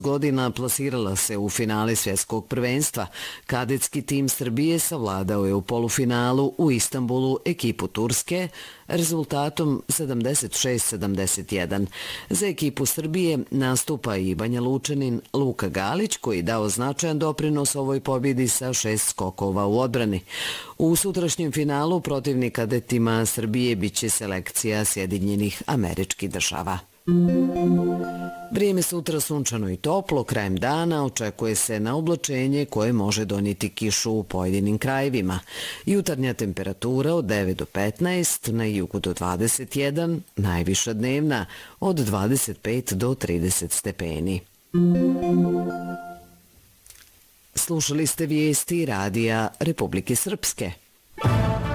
godina plasirala se u finale svjetskog prvenstva. Kadetski tim Srbije savladao je u polufinalu u Istanbulu ekipu Turske rezultatom 76-71. Za ekipu Srbije nastupa i Banja Lučanin Luka Galić, koji dao značajan doprinos ovoj pobjedi sa 6 skokova u odbrani. U sutrašnjem finalu protivnik kadetima Srbije biće selekcija Sjedinjenih Američkih Država. Vrijeme sutra sunčano i toplo, krajem dana očekuje se na oblačenje koje može donijeti kišu u pojedinim krajevima. Jutarnja temperatura od 9 do 15, na jugu do 21, najviša dnevna od 25 do 30 stepeni. Slušali ste vijesti Radija Republike Srpske.